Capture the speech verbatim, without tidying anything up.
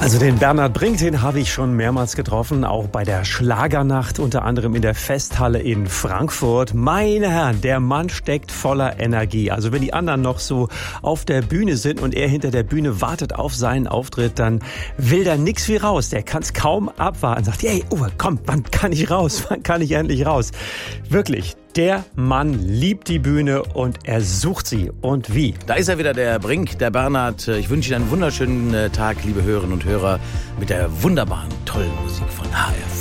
Also den Bernhard Brink, den habe ich schon mehrmals getroffen, auch bei der Schlagernacht, unter anderem in der Festhalle in Frankfurt. Meine Herren, der Mann steckt voller Energie. Also wenn die anderen noch so auf der Bühne sind und er hinter der Bühne wartet auf seinen Auftritt, dann will da nix wie raus. Der kann es kaum abwarten. Sagt, hey, Uwe, komm, wann kann ich raus? Wann kann ich endlich raus? Wirklich. Der Mann liebt die Bühne und er sucht sie. Und wie? Da ist er wieder, der Brink, der Bernhard. Ich wünsche Ihnen einen wunderschönen Tag, liebe Hörerinnen und Hörer, mit der wunderbaren, tollen Musik von H R.